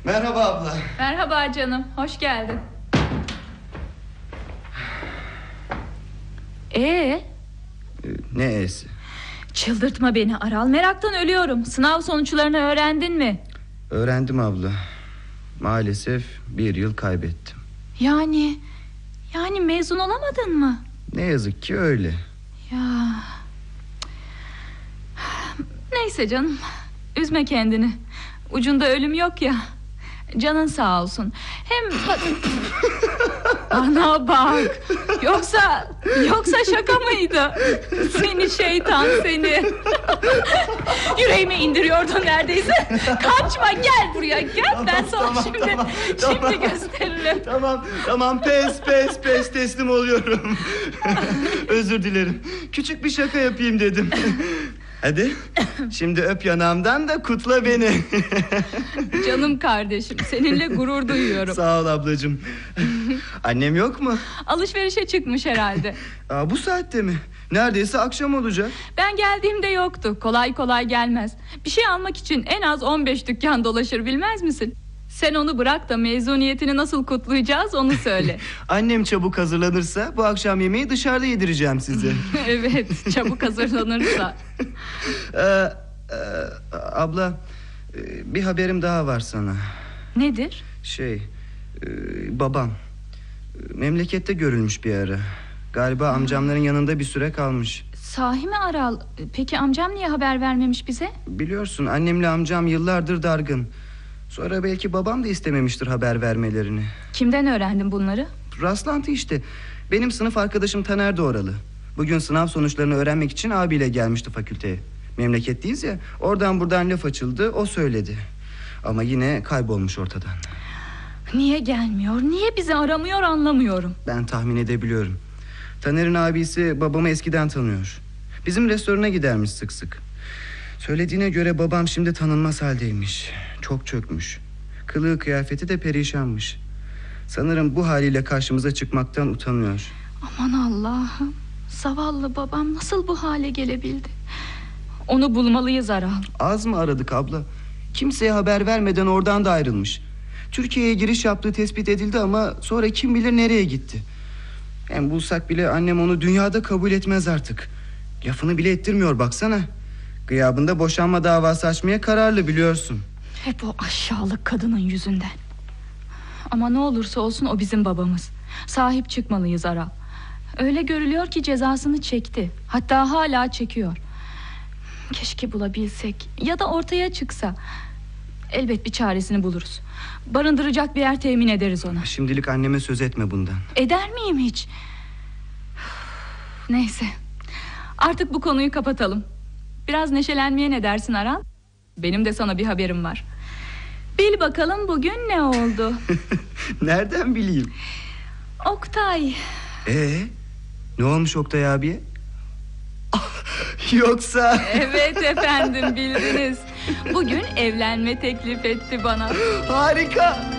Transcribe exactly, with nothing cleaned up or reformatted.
Merhaba abla. Merhaba canım, hoş geldin. Ee? Ee, ne e'si? Çıldırtma beni Aral, meraktan ölüyorum. Sınav sonuçlarını öğrendin mi? Öğrendim abla. Maalesef bir yıl kaybettim. Yani Yani mezun olamadın mı? Ne yazık ki öyle. Ya. Neyse canım, üzme kendini. Ucunda ölüm yok ya. Canın sağ olsun. Hem Ana bak. Yoksa Yoksa şaka mıydı? Seni şeytan seni. Yüreğime indiriyordun neredeyse. Kaçma, gel buraya gel. Tamam, Ben sana tamam, şimdi tamam, Şimdi tamam. gösteririm. Tamam tamam pes pes pes teslim oluyorum. Özür dilerim. Küçük bir şaka yapayım dedim. Hadi şimdi öp yanağımdan da kutla beni. Canım kardeşim, seninle gurur duyuyorum. Sağ ol ablacığım. Annem yok mu? Alışverişe çıkmış herhalde. Aa, bu saatte mi? Neredeyse akşam olacak. Ben geldiğimde yoktu. Kolay kolay gelmez. Bir şey almak için en az on beş dükkan dolaşır, bilmez misin? Sen onu bırak da mezuniyetini nasıl kutlayacağız onu söyle. Annem çabuk hazırlanırsa bu akşam yemeği dışarıda yedireceğim size. Evet, çabuk hazırlanırsa. ee, e, abla, e, bir haberim daha var sana. Nedir? Şey, e, babam e, memlekette görülmüş bir ara. Galiba amcamların yanında bir süre kalmış. Sahi mi Aral? Peki amcam niye haber vermemiş bize? Biliyorsun, annemle amcam yıllardır dargın. Sonra belki babam da istememiştir haber vermelerini. Kimden öğrendin bunları? Rastlantı işte. Benim sınıf arkadaşım Taner de oralı. Bugün sınav sonuçlarını öğrenmek için abiyle gelmişti fakülteye. Memleketliyiz ya, oradan buradan laf açıldı, o söyledi. Ama yine kaybolmuş ortadan. Niye gelmiyor, niye bizi aramıyor anlamıyorum. Ben tahmin edebiliyorum. Taner'in abisi babamı eskiden tanıyor. Bizim restorana gidermiş sık sık. Söylediğine göre babam şimdi tanınmaz haldeymiş. Çok çökmüş. Kılığı kıyafeti de perişanmış. Sanırım bu haliyle karşımıza çıkmaktan utanıyor. Aman Allah'ım, zavallı babam nasıl bu hale gelebildi? Onu bulmalıyız Aral. Az mı aradık abla? Kimseye haber vermeden oradan da ayrılmış. Türkiye'ye giriş yaptığı tespit edildi ama sonra kim bilir nereye gitti. Hem bulsak bile annem onu dünyada kabul etmez artık. Lafını bile ettirmiyor baksana. Gıyabında boşanma davası açmaya kararlı, biliyorsun. Hep o aşağılık kadının yüzünden. Ama ne olursa olsun o bizim babamız. Sahip çıkmalıyız Aral. Öyle görülüyor ki cezasını çekti. Hatta hala çekiyor. Keşke bulabilsek ya da ortaya çıksa. Elbet bir çaresini buluruz. Barındıracak bir yer temin ederiz ona. Şimdilik anneme söz etme bundan. Eder miyim hiç? Neyse, artık bu konuyu kapatalım. Biraz neşelenmeye ne dersin Aral? Benim de sana bir haberim var. Bil bakalım bugün ne oldu? Nereden bileyim? Oktay. Ee, ne olmuş Oktay abiye? Yoksa... Evet efendim, bildiniz. Bugün evlenme teklif etti bana. Harika.